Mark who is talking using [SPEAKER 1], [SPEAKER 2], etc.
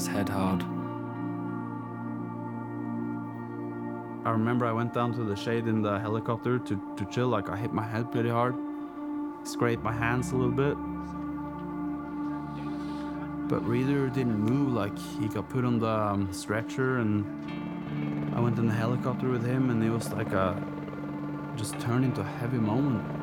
[SPEAKER 1] his head hard.
[SPEAKER 2] I remember I went down to the shade in the helicopter to chill. Like, I hit my head pretty hard, scraped my hands a little bit. But Reader didn't move. Like, he got put on the stretcher, and I went in the helicopter with him, and it was like just turned into a heavy moment.